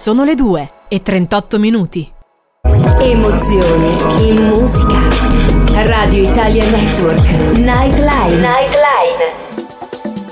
Sono le 2:38. Emozioni in musica. Radio Italia Network. Nightline.